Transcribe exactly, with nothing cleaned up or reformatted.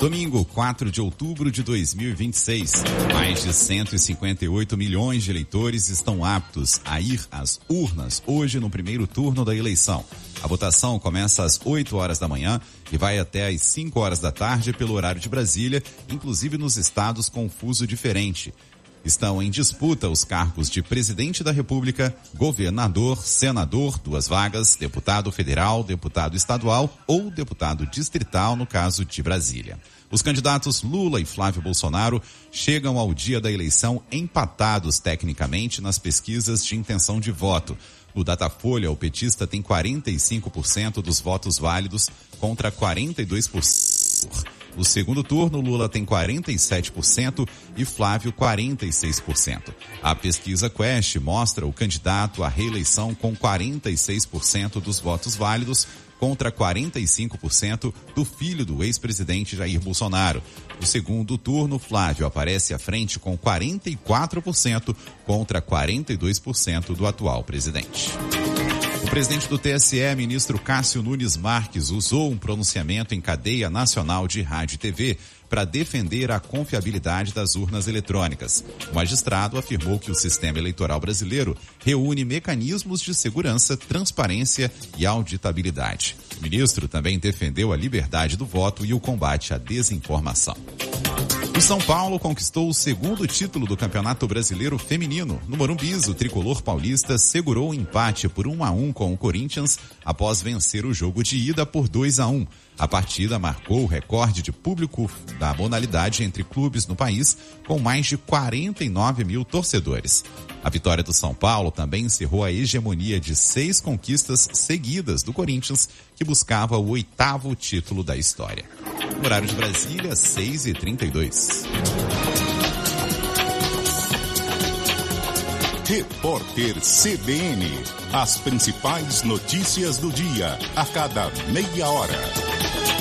Domingo, quatro de outubro de dois mil e vinte e seis. Mais de cento e cinquenta e oito milhões de eleitores estão aptos a ir às urnas hoje no primeiro turno da eleição. A votação começa às oito horas da manhã e vai até às cinco horas da tarde pelo horário de Brasília, inclusive nos estados com fuso diferente. Estão em disputa os cargos de presidente da República, governador, senador, duas vagas, deputado federal, deputado estadual ou deputado distrital, no caso de Brasília. Os candidatos Lula e Flávio Bolsonaro chegam ao dia da eleição empatados tecnicamente nas pesquisas de intenção de voto. No Datafolha, o petista tem quarenta e cinco por cento dos votos válidos contra quarenta e dois por cento. No segundo turno, Lula tem quarenta e sete por cento e Flávio quarenta e seis por cento. A pesquisa Quest mostra o candidato à reeleição com quarenta e seis por cento dos votos válidos contra quarenta e cinco por cento do filho do ex-presidente Jair Bolsonaro. No segundo turno, Flávio aparece à frente com quarenta e quatro por cento contra quarenta e dois por cento do atual presidente. O presidente do T S E, ministro Cássio Nunes Marques, usou um pronunciamento em cadeia nacional de rádio e T V para defender a confiabilidade das urnas eletrônicas. O magistrado afirmou que o sistema eleitoral brasileiro reúne mecanismos de segurança, transparência e auditabilidade. O ministro também defendeu a liberdade do voto e o combate à desinformação. O São Paulo conquistou o segundo título do Campeonato Brasileiro Feminino. No Morumbi, o tricolor paulista segurou o empate por um a um com o Corinthians após vencer o jogo de ida por dois a um. A partida marcou o recorde de público da modalidade entre clubes no país, com mais de quarenta e nove mil torcedores. A vitória do São Paulo também encerrou a hegemonia de seis conquistas seguidas do Corinthians, que buscava o oitavo título da história. Horário de Brasília, seis e trinta e dois. Repórter C B N. As principais notícias do dia, a cada meia hora.